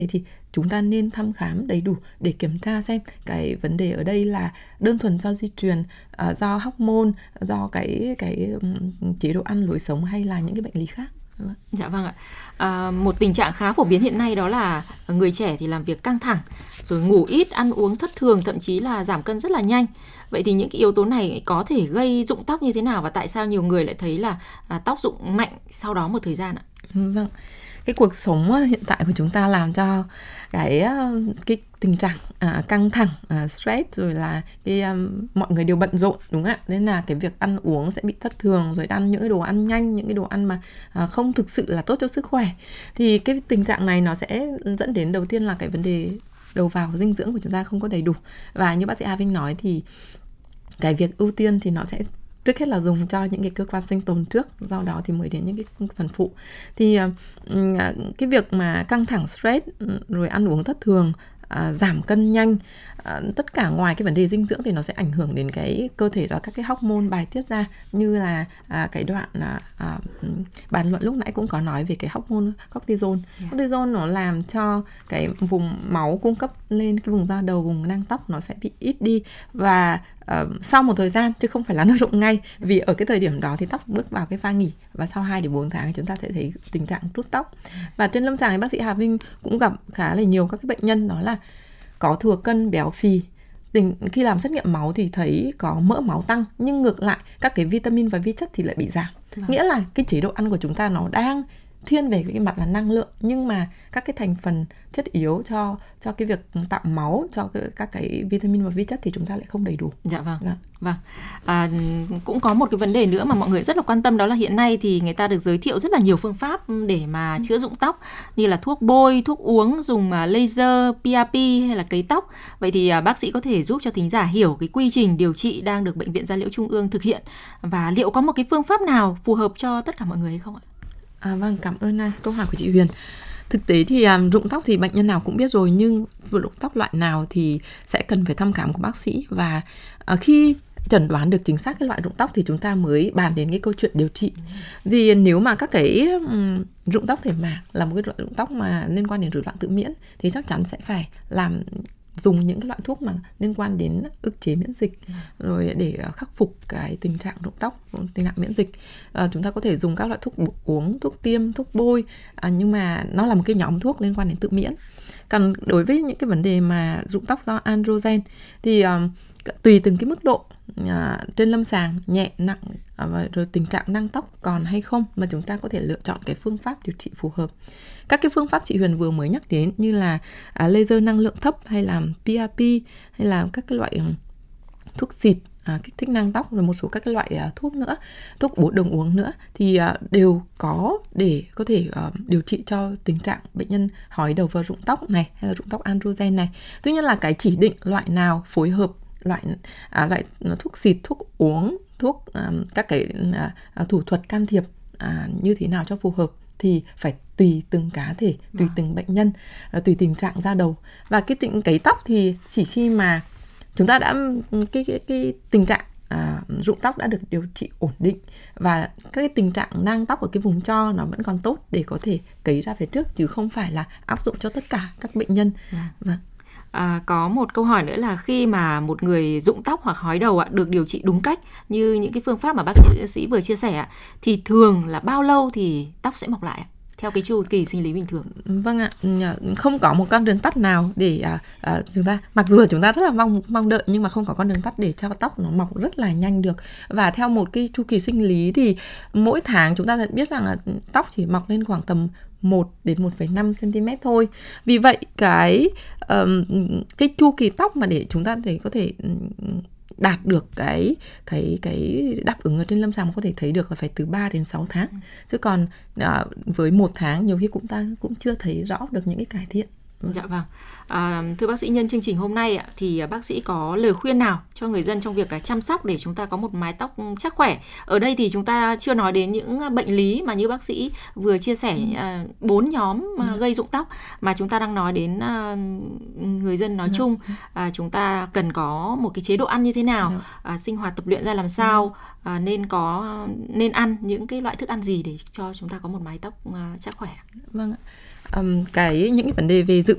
thì chúng ta nên thăm khám đầy đủ để kiểm tra xem cái vấn đề ở đây là đơn thuần do di truyền, do hormone, do cái chế độ ăn lối sống hay là những cái bệnh lý khác. Dạ vâng ạ. Một tình trạng khá phổ biến hiện nay đó là người trẻ thì làm việc căng thẳng, rồi ngủ ít, ăn uống thất thường, thậm chí là giảm cân rất là nhanh. Vậy thì những cái yếu tố này có thể gây rụng tóc như thế nào, và tại sao nhiều người lại thấy là tóc rụng mạnh sau đó một thời gian ạ? Vâng, cái cuộc sống hiện tại của chúng ta làm cho cái tình trạng căng thẳng, stress, rồi là mọi người đều bận rộn, đúng không ạ? Nên là cái việc ăn uống sẽ bị thất thường, rồi ăn những cái đồ ăn nhanh, những cái đồ ăn mà không thực sự là tốt cho sức khỏe. Thì cái tình trạng này nó sẽ dẫn đến đầu tiên là cái vấn đề đầu vào dinh dưỡng của chúng ta không có đầy đủ. Và như bác sĩ Hà Vinh nói thì cái việc ưu tiên thì nó sẽ trước hết là dùng cho những cái cơ quan sinh tồn trước, sau đó thì mới đến những cái phần phụ. Thì cái việc mà căng thẳng, stress, rồi ăn uống thất thường, giảm cân nhanh, tất cả ngoài cái vấn đề dinh dưỡng thì nó sẽ ảnh hưởng đến cái cơ thể đó, các cái hormone bài tiết ra, như là cái đoạn bàn luận lúc nãy cũng có nói về cái hormone cortisol. Cortisol nó làm cho cái vùng máu cung cấp lên cái vùng da đầu, vùng nang tóc nó sẽ bị ít đi, và sau một thời gian, chứ không phải là nó rụng ngay, vì ở cái thời điểm đó thì tóc bước vào cái pha nghỉ, và sau 2 đến 4 tháng chúng ta sẽ thấy tình trạng rút tóc. Và trên lâm sàng thì bác sĩ Hà Vinh cũng gặp khá là nhiều các cái bệnh nhân đó là có thừa cân, béo phì. Khi làm xét nghiệm máu thì thấy có mỡ máu tăng, nhưng ngược lại các cái vitamin và vi chất thì lại bị giảm. Nghĩa là cái chế độ ăn của chúng ta nó đang thiên về cái mặt là năng lượng, nhưng mà các cái thành phần thiết yếu cho cái việc tạo máu, cho các cái vitamin và vi chất thì chúng ta lại không đầy đủ. Dạ vâng. Cũng có một cái vấn đề nữa mà mọi người rất là quan tâm, đó là hiện nay thì người ta được giới thiệu rất là nhiều phương pháp để mà chữa rụng tóc, như là thuốc bôi, thuốc uống, dùng laser, PRP hay là cấy tóc. Vậy thì bác sĩ có thể giúp cho thính giả hiểu cái quy trình điều trị đang được Bệnh viện Da Liễu Trung ương thực hiện, và liệu có một cái phương pháp nào phù hợp cho tất cả mọi người hay không ạ? Vâng, cảm ơn câu hỏi của chị Huyền. Thực tế thì rụng tóc thì bệnh nhân nào cũng biết rồi, nhưng rụng tóc loại nào thì sẽ cần phải thăm khám của bác sĩ, và khi chẩn đoán được chính xác cái loại rụng tóc thì chúng ta mới bàn đến cái câu chuyện điều trị. Vì nếu mà các cái rụng tóc thể mạc là một cái loại rụng tóc mà liên quan đến rối loạn tự miễn thì chắc chắn sẽ phải dùng những cái loại thuốc mà liên quan đến ức chế miễn dịch, rồi để khắc phục cái tình trạng rụng tóc, tình trạng miễn dịch. Chúng ta có thể dùng các loại thuốc uống, thuốc tiêm, thuốc bôi, nhưng mà nó là một cái nhóm thuốc liên quan đến tự miễn. Còn đối với những cái vấn đề mà rụng tóc do androgen thì tùy từng cái mức độ trên lâm sàng, nhẹ, nặng, rồi tình trạng nang tóc còn hay không, mà chúng ta có thể lựa chọn cái phương pháp điều trị phù hợp. Các cái phương pháp chị Huyền vừa mới nhắc đến như là laser năng lượng thấp, hay là PRP, hay là các cái loại thuốc xịt kích thích nang tóc, rồi một số các cái loại thuốc nữa, thuốc bổ đồng uống nữa, thì đều có để có thể điều trị cho tình trạng bệnh nhân hói đầu và rụng tóc này, hay là rụng tóc androgen này. Tuy nhiên là cái chỉ định loại nào phối hợp, loại thuốc xịt, thuốc uống, thuốc các cái thủ thuật can thiệp như thế nào cho phù hợp thì phải tùy từng cá thể, tùy từng bệnh nhân, tùy tình trạng da đầu. Và cái cấy tóc thì chỉ khi mà chúng ta đã cái tình trạng rụng tóc đã được điều trị ổn định, và cái tình trạng nang tóc ở cái vùng tro nó vẫn còn tốt để có thể cấy ra phía trước, chứ không phải là áp dụng cho tất cả các bệnh nhân. Vâng. Có một câu hỏi nữa là khi mà một người rụng tóc hoặc hói đầu được điều trị đúng cách như những cái phương pháp mà bác sĩ vừa chia sẻ thì thường là bao lâu thì tóc sẽ mọc lại theo cái chu kỳ sinh lý bình thường? Vâng ạ, không có một con đường tắt nào để chúng ta, mặc dù là chúng ta rất là mong đợi, nhưng mà không có con đường tắt để cho tóc nó mọc rất là nhanh được. Và theo một cái chu kỳ sinh lý thì mỗi tháng chúng ta sẽ biết rằng là tóc chỉ mọc lên khoảng tầm 1 đến 1,5 cm thôi. Vì vậy cái chu kỳ tóc mà để chúng ta có thể đạt được cái đáp ứng ở trên lâm sàng có thể thấy được là phải từ 3 đến 6 tháng. Chứ còn với 1 tháng nhiều khi cũng chưa thấy rõ được những cái cải thiện. Dạ vâng. Thưa bác sĩ, nhân chương trình hôm nay thì bác sĩ có lời khuyên nào cho người dân trong việc chăm sóc để chúng ta có một mái tóc chắc khỏe? Ở đây thì chúng ta chưa nói đến những bệnh lý mà như bác sĩ vừa chia sẻ 4 nhóm gây rụng tóc, mà chúng ta đang nói đến người dân nói chung. Chúng ta cần có một cái chế độ ăn như thế nào, sinh hoạt tập luyện ra làm sao, nên ăn những cái loại thức ăn gì để cho chúng ta có một mái tóc chắc khỏe? Vâng ạ. Những cái vấn đề về dự